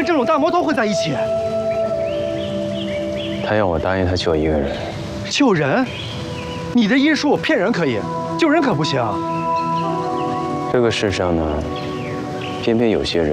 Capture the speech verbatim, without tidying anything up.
跟这种大魔头混在一起？ 他要我答应他救一个人。 救人？你的医术骗人可以，救人可不行。 这个世上呢，偏偏有些人